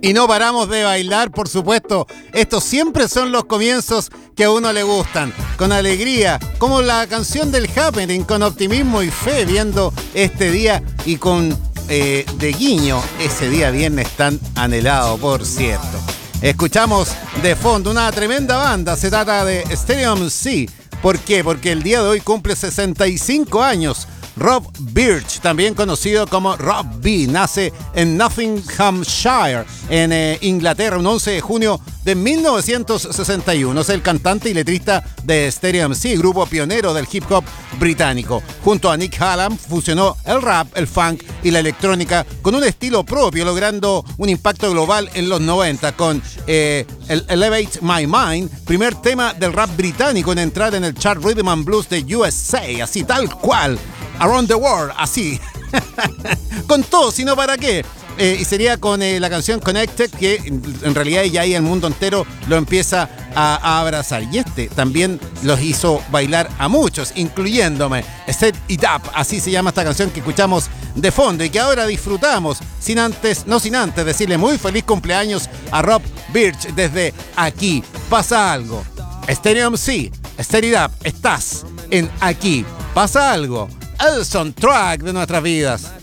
Y no paramos de bailar, por supuesto. Estos siempre son los comienzos que a uno le gustan. Con alegría, como la canción del Happening, con optimismo y fe, viendo este día y con de guiño ese día viernes tan anhelado, por cierto. Escuchamos de fondo una tremenda banda. Se trata de Stereo MC. ¿Por qué? Porque el día de hoy cumple 65 años. Rob Birch, también conocido como Rob B, nace en Nottinghamshire, en Inglaterra, un 11 de junio de 1961. Es el cantante y letrista de Stereo MC, grupo pionero del hip hop británico. Junto a Nick Hallam fusionó el rap, el funk y la electrónica con un estilo propio, logrando un impacto global en los 90 con el Elevate My Mind, primer tema del rap británico en entrar en el chart Rhythm and Blues de USA, así tal cual. Around the World, así. Con todo, sino para qué. Y sería con la canción Connected, que en realidad ya ahí el mundo entero lo empieza a abrazar. Y este también los hizo bailar a muchos, incluyéndome. Set It Up, así se llama esta canción que escuchamos de fondo y que ahora disfrutamos, no sin antes decirle muy feliz cumpleaños a Rob Birch desde aquí. Pasa algo. Stereo MC, Set It Up, estás en Aquí. Pasa algo. El soundtrack de nuestras vidas.